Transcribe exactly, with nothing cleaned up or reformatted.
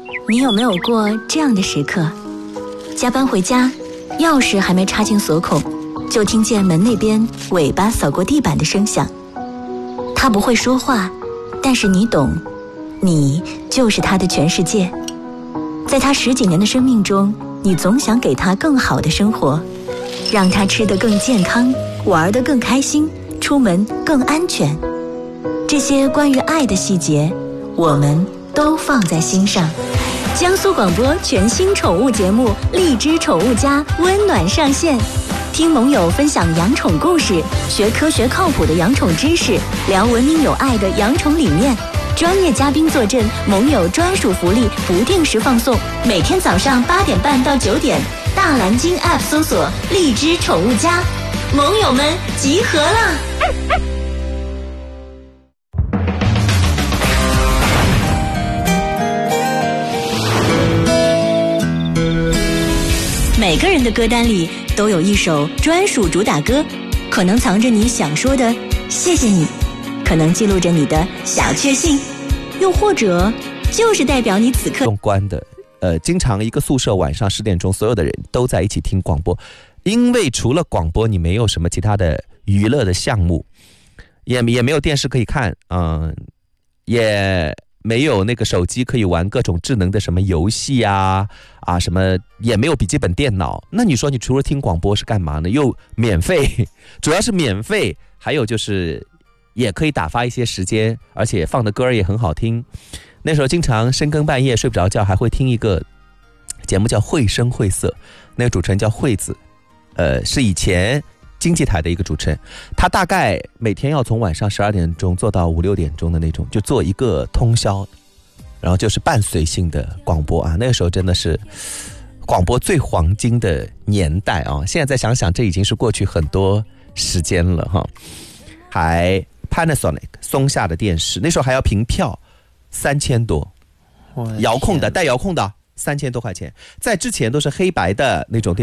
你有没有过这样的时刻？加班回家，钥匙还没插进锁孔，就听见门那边尾巴扫过地板的声响。他不会说话，但是你懂，你就是他的全世界。在他十几年的生命中，你总想给他更好的生活，让他吃得更健康，玩得更开心，出门更安全。这些关于爱的细节，我们都放在心上。江苏广播全新宠物节目《荔枝宠物家》温暖上线，听盟友分享养宠故事，学科学靠谱的养宠知识，聊文明有爱的养宠理念。专业嘉宾坐镇，盟友专属福利不定时放送。每天早上八点半到九点，大蓝鲸 App 搜索“荔枝宠物家”，盟友们集合了！每个人的歌单里都有一首专属主打歌，可能藏着你想说的谢谢你，可能记录着你的小确幸，又或者就是代表你此刻用关的。呃，经常一个宿舍晚上十点钟，所有的人都在一起听广播，因为除了广播，你没有什么其他的娱乐的项目，也也没有电视可以看，嗯、呃，也没有那个手机可以玩各种智能的什么游戏啊啊什么，也没有笔记本电脑。那你说你除了听广播是干嘛呢？又免费，主要是免费，还有就是也可以打发一些时间，而且放的歌也很好听。那时候经常深更半夜睡不着觉，还会听一个节目叫《绘声绘色》，那个主持人叫惠子，呃，是以前经济台的一个主持人，他大概每天要从晚上十二点钟做到五六点钟的那种，就做一个通宵，然后就是伴随性的广播啊。那个时候真的是广播最黄金的年代啊！现在再想想，这已经是过去很多时间了哈。还 Panasonic 松下的电视，那时候还要凭票。三千多，遥控的带遥控的三千多块钱，在之前都是黑白的那种电视。